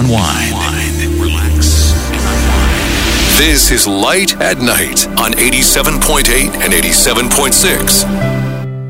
unwind. Relax and unwind. This is Light at Night on 87.8 and 87.6.